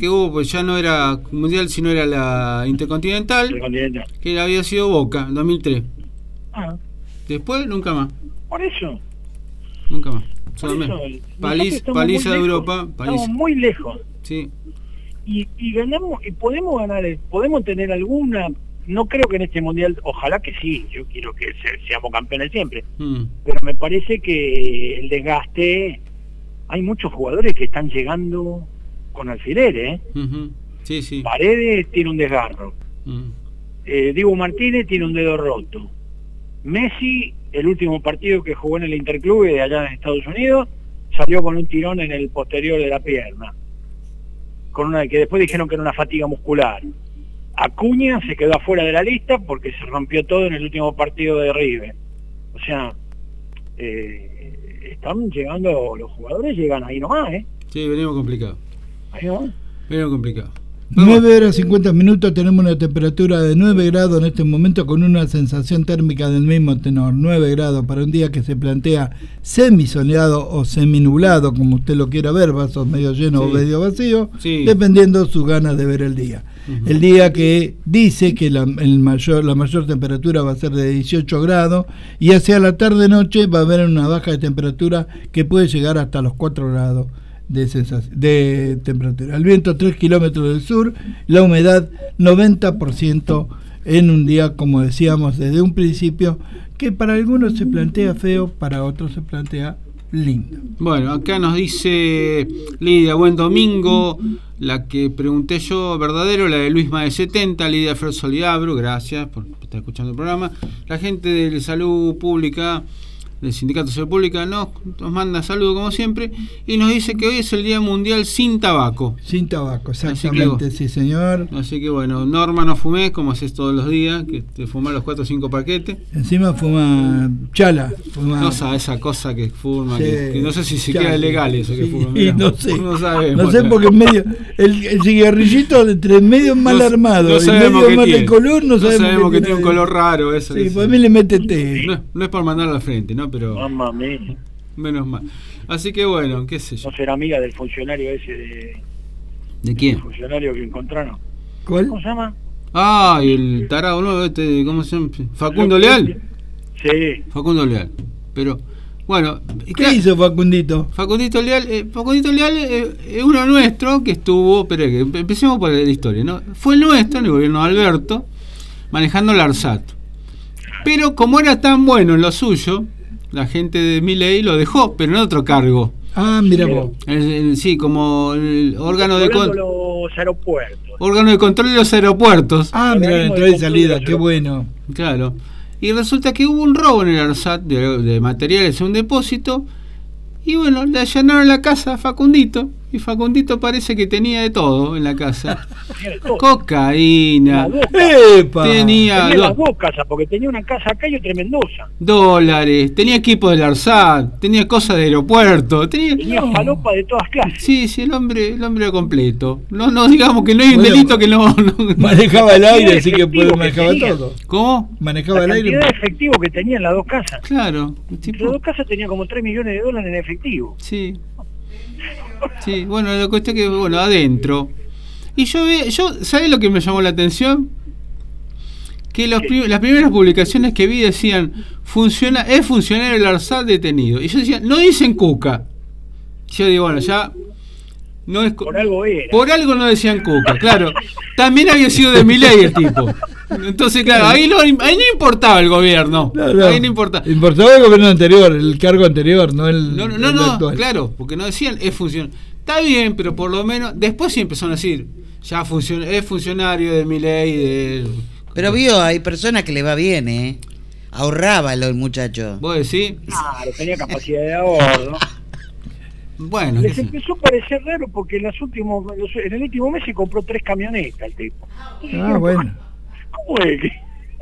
que hubo, pues ya no era mundial, sino era la Intercontinental, que había sido Boca en 2003. Después nunca más. Por eso. Nunca más. Solamente. Paliza de Europa. Estamos muy lejos. Sí. Y ganamos, y podemos ganar, podemos tener alguna. No creo que en este mundial, ojalá que sí, yo quiero que seamos campeones siempre, pero me parece que el desgaste, hay muchos jugadores que están llegando con alfileres, Sí, sí. Paredes tiene un desgarro, Dibu Martínez tiene un dedo roto, Messi, el último partido que jugó en el Interclube de allá en Estados Unidos, salió con un tirón en el posterior de la pierna, con una que después dijeron que era una fatiga muscular. Acuña se quedó afuera de la lista porque se rompió todo en el último partido de River. O sea, están llegando, los jugadores llegan ahí nomás, Sí, venimos complicados. Ahí nomás. Venimos complicados. 9 horas 50 minutos, tenemos una temperatura de 9 grados en este momento con una sensación térmica del mismo tenor, 9 grados para un día que se plantea semisoleado o seminublado, como usted lo quiera ver, vasos medio llenos o medio vacío, dependiendo sus ganas de ver el día. El día que dice que la mayor temperatura va a ser de 18 grados y hacia la tarde-noche va a haber una baja de temperatura que puede llegar hasta los 4 grados de temperatura. El viento 3 kilómetros del sur, la humedad 90% en un día, como decíamos desde un principio, que para algunos se plantea feo, para otros se plantea lindo. Bueno, acá nos dice Lidia, buen domingo. La que pregunté yo, verdadero, la de Luisma de 70, Lidia Fer Soliabro, gracias por estar escuchando el programa. La gente de Salud Pública, del Sindicato de Salud Pública, nos manda saludos como siempre y nos dice que hoy es el Día Mundial sin tabaco. Sin tabaco, exactamente, sí señor. Así que bueno, Norma, no fumés como haces todos los días, que te fumás los 4 o 5 paquetes. Encima fuma chala. Esa cosa que fuma, que no sé si siquiera es legal eso que fuma. No sé, no sabemos. No sé porque en medio, el cigarrillito entre medio mal armado, no sabemos medio mal tiene. de color, no sabemos que tiene un color raro eso. Sí, pues a mí le mete té. No es por mandarlo al frente, ¿no? Pero mamá mía. Menos mal. Así que bueno, qué sé yo. No será amiga del funcionario ese ¿De quién? El funcionario que encontraron. ¿Cuál? ¿Cómo se llama? El tarado nuevo ¿cómo se llama? ¿Facundo Leal? Sí. Facundo Leal. Pero bueno, ¿qué hizo Facundito? Facundito Leal es uno nuestro que estuvo, pero empecemos por la historia, ¿no? Fue el nuestro en el gobierno de Alberto, manejando el ARSAT. Pero como era tan bueno en lo suyo, la gente de Milei lo dejó, pero en otro cargo. Mira vos. Sí, como el órgano de control. Los aeropuertos. Órgano de control de los aeropuertos. Mira, la entrada y salida, qué bueno. Claro. Y resulta que hubo un robo en el ARSAT de materiales en un depósito. Y bueno, le allanaron la casa a Facundito. Y Facundito parece que tenía de todo en la casa. Cocaína. Tenía las dos casas, porque tenía una casa acá y otra en Mendoza. Dólares. Tenía equipo del ARSAT. Tenía cosas de aeropuerto. Tenía falopa de todas clases. Sí, el hombre era completo. No digamos que no hay un delito que no manejaba el aire, así que manejaba todo. ¿Cómo? Manejaba el aire. La cantidad de efectivo que tenía en las dos casas. Claro. Las dos casas tenía como 3 millones de dólares en efectivo. Sí, bueno, la cuestión es que, adentro. Y yo ¿sabés lo que me llamó la atención? Que las primeras publicaciones que vi decían, es funcionario del ARSAT detenido. Y yo decía, no dicen Cuca. Yo digo, bueno, ya no es por algo era. Por algo no decían Cuca, claro. También había sido de Milei el tipo. Entonces, claro, ahí no importaba el gobierno. No. Ahí no importaba. Importaba el gobierno anterior, el cargo anterior, no el actual. Claro, porque no decían es funcionario. Está bien, pero por lo menos después sí empezaron a decir, ya es funcionario de Milei, Pero hay personas que le va bien, ahorraba el muchacho. ¿Vos decís? Claro, tenía capacidad de ahorro. Bueno, les empezó a parecer raro porque en el último mes se compró 3 camionetas el tipo. Bueno. ¿Cómo es que?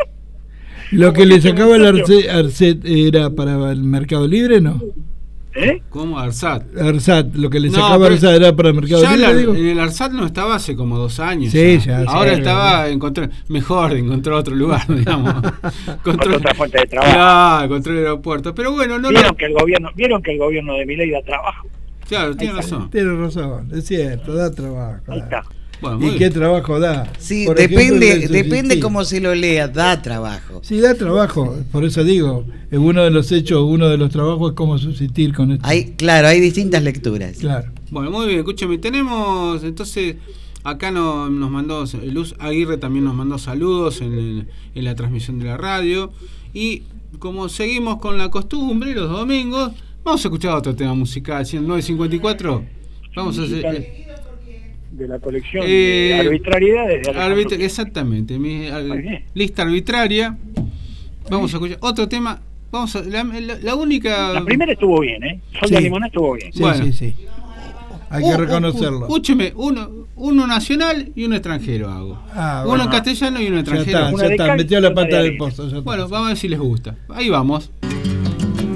Lo que le sacaba el ARSAT era para el Mercado Libre, ¿no? ¿Cómo? ARSAT, lo que le sacaba ARSAT era para el Mercado Libre. En el ARSAT no estaba hace como 2 años. Sí, ya. Ahora encontró otro lugar, digamos. Otra fuente de trabajo. Claro, encontró el aeropuerto. Pero bueno, ¿Vieron que el gobierno de Milei da trabajo? Claro, tiene razón. Tiene razón, es cierto, da trabajo. Ahí está. Bueno, ¿Y qué trabajo da? Sí, Por depende ejemplo, depende cómo se lo lea, da trabajo. Sí, da trabajo, por eso digo, en uno de los hechos, uno de los trabajos es cómo subsistir con esto. Claro, hay distintas lecturas. Claro. Bueno, muy bien, escúchame, tenemos entonces, acá nos mandó, Luz Aguirre también nos mandó saludos en la transmisión de la radio, y como seguimos con la costumbre, los domingos, vamos a escuchar otro tema musical, 9:54, vamos a hacer... De la colección de arbitrariedades. Exactamente, lista arbitraria. Vamos a escuchar otro tema. Vamos a la única. La primera estuvo bien, Sol de Limón estuvo bien. Sí, bueno. sí. Hay que reconocerlo. Escúcheme, uno nacional y uno extranjero hago. Bueno. Uno en castellano y uno extranjero. Ya está, metió la pata del pozo. Bueno, vamos a ver si les gusta. Ahí vamos.